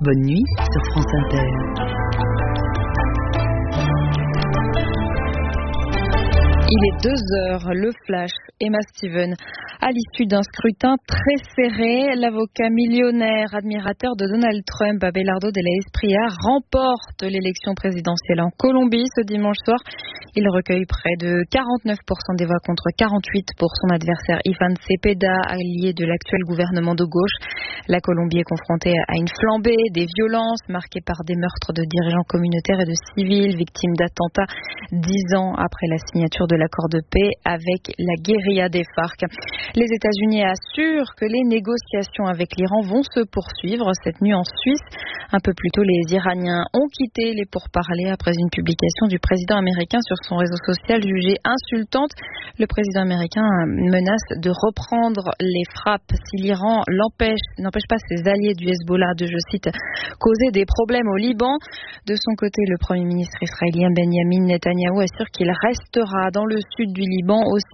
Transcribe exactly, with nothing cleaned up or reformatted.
Bonne nuit sur France Inter. Il est deux heures, le flash, Emma Steven. À l'issue d'un scrutin très serré, l'avocat millionnaire, admirateur de Donald Trump, Abelardo de la Espriella, remporte l'élection présidentielle en Colombie ce dimanche soir. Il recueille près de quarante-neuf pour cent des voix contre quarante-huit pour son adversaire Ivan Cepeda, allié de l'actuel gouvernement de gauche. La Colombie est confrontée à une flambée des violences marquées par des meurtres de dirigeants communautaires et de civils victimes d'attentats dix ans après la signature de l'accord de paix avec la guérilla des FARC. Les États-Unis assurent que les négociations avec l'Iran vont se poursuivre cette nuit en Suisse. Un peu plus tôt, les Iraniens ont quitté les pourparlers après une publication du président américain sur son réseau social jugée insultante. Le président américain menace de reprendre les frappes si l'Iran l'empêche, n'empêche pas ses alliés du Hezbollah de, je cite, causer des problèmes au Liban. De son côté, le premier ministre israélien Benjamin Netanyahou assure qu'il restera dans le sud du Liban aussi